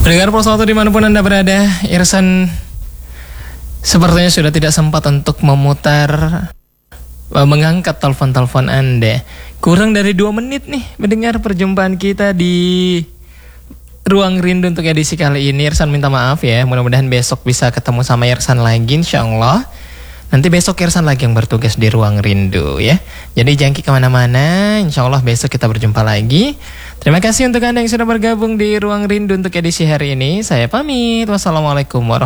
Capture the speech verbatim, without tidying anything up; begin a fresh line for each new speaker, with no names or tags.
Pendengar Pos satu dimanapun Anda berada, Irsan sepertinya sudah tidak sempat untuk memutar mengangkat telepon-telepon Anda. Kurang dari dua menit nih mendengar perjumpaan kita di Ruang Rindu untuk edisi kali ini. Irsan minta maaf ya, mudah-mudahan besok bisa ketemu sama Irsan lagi insyaallah. Nanti besok Irsan lagi yang bertugas di Ruang Rindu ya. Jadi jangan kemana-mana, insyaallah besok kita berjumpa lagi. Terima kasih untuk Anda yang sudah bergabung di Ruang Rindu untuk edisi hari ini. Saya pamit, wassalamualaikum warahmatullahi wabarakatuh.